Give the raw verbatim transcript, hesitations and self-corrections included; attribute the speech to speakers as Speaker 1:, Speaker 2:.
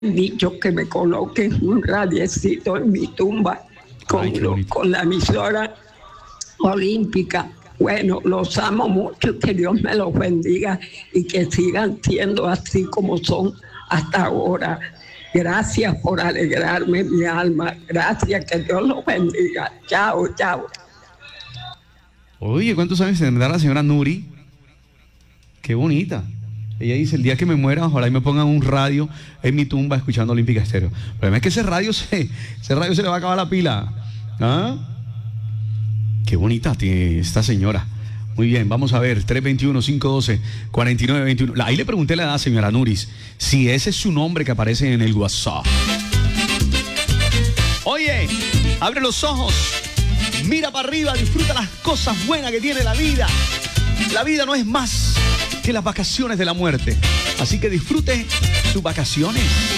Speaker 1: dicho que me coloquen un radiecito en mi tumba con,
Speaker 2: Ay,
Speaker 1: lo, con la emisora olímpica. Bueno, los amo mucho, que Dios me los bendiga y que sigan siendo así como son hasta ahora. Gracias por alegrarme mi alma. Gracias, que Dios los bendiga. Chao, chao.
Speaker 2: Oye, ¿cuántos años tendrá la señora Nuri? Qué bonita. Ella dice, el día que me muera, ojalá y me pongan un radio en mi tumba escuchando Olímpica Estéreo. El problema es que ese radio se, ese radio se le va a acabar la pila. ¿Ah? Qué bonita tiene esta señora. Muy bien, vamos a ver, tres dos uno, cinco uno dos, cuatro nueve dos uno. Ahí le pregunté la edad, señora Nuris, si ese es su nombre que aparece en el WhatsApp. Oye, abre los ojos, mira para arriba, disfruta las cosas buenas que tiene la vida. La vida no es más que las vacaciones de la muerte. Así que disfrute sus vacaciones.